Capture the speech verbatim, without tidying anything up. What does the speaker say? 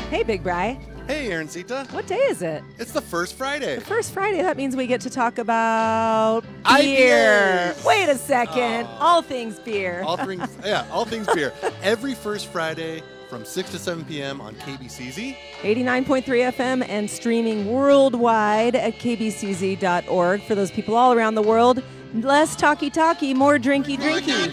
Hey, Big Bri. Hey, Aaroncita. What day is it? It's the first Friday. The first Friday. That means we get to talk about I beer. P As. Wait a second. Oh. All things beer. All things, yeah, all things beer. Every first Friday from six to seven p.m. on K B C Z. eighty-nine point three F M and streaming worldwide at k b c z dot org for those people all around the world. Less talky-talky, more drinky-drinky.